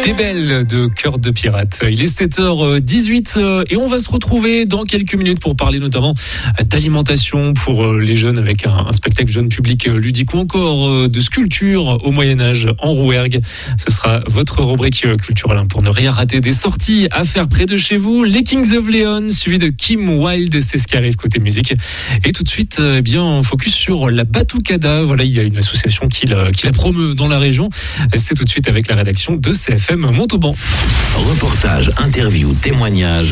Des belles de Cœur de Pirate. Il est 7h18 et on va se retrouver dans quelques minutes pour parler notamment d'alimentation pour les jeunes avec un spectacle jeune public ludique ou encore de sculpture au Moyen-Âge en Rouergue. Ce sera votre rubrique culturelle pour ne rien rater des sorties à faire près de chez vous. Les Kings of Leon suivi de Kim Wilde, c'est ce qui arrive côté musique. Et tout de suite, on focus sur la Batucada. Voilà, il y a une association qui la promeut dans la région. C'est tout de suite avec la rédaction de CFM Montauban. Reportage, interview, témoignage.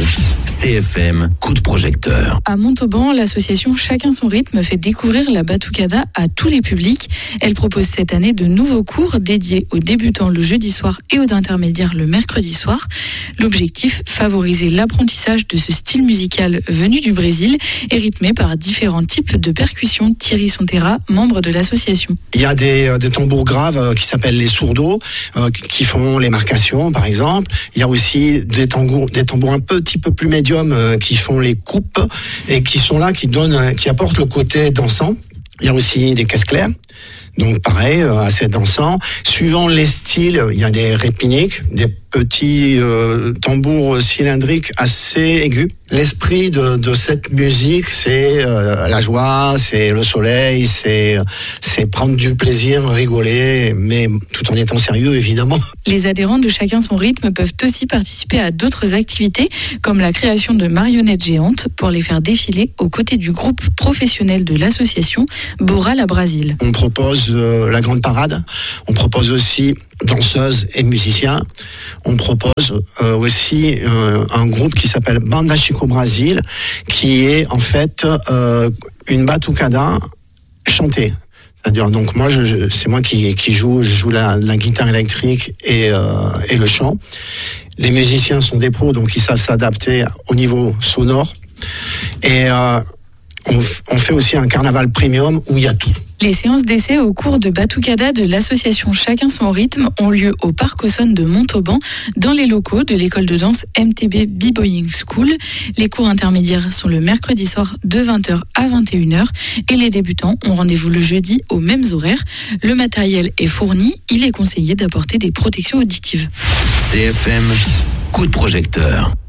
CFM, coup de projecteur. À Montauban, l'association Chacun son rythme fait découvrir la Batucada à tous les publics. Elle propose cette année de nouveaux cours dédiés aux débutants le jeudi soir et aux intermédiaires le mercredi soir. L'objectif, favoriser l'apprentissage de ce style musical venu du Brésil et rythmé par différents types de percussions. Thierry Sontera, membre de l'association. Il y a des tambours graves qui s'appellent les sourdos, qui font les marcations par exemple. Il y a aussi des tambours un petit peu plus médiums qui font les coupes et qui sont là, qui apportent le côté dansant. Il y a aussi des caisses claires, donc pareil, assez dansant. Suivant les styles, il y a des répiniques, des petits tambours cylindriques assez aigus. L'esprit de cette musique, c'est la joie, c'est le soleil, c'est prendre du plaisir, rigoler, mais tout en étant sérieux, évidemment. Les adhérents de Chacun son rythme peuvent aussi participer à d'autres activités, comme la création de marionnettes géantes pour les faire défiler aux côtés du groupe professionnel de l'association Bora la Brasil. On propose la grande parade, on propose aussi danseuses et musiciens. On propose aussi un groupe qui s'appelle Banda Chico Brasil, qui est en fait une batucada chantée. C'est-à-dire, donc moi, c'est moi qui joue la guitare électrique et le chant. Les musiciens sont des pros, donc ils savent s'adapter au niveau sonore. Et on fait aussi un carnaval premium où il y a tout. Les séances d'essai au cours de Batucada de l'association Chacun son rythme ont lieu au Parc Aussonne de Montauban, dans les locaux de l'école de danse MTB B-Boying School. Les cours intermédiaires sont le mercredi soir de 20h à 21h et les débutants ont rendez-vous le jeudi aux mêmes horaires. Le matériel est fourni, il est conseillé d'apporter des protections auditives. CFM, coup de projecteur.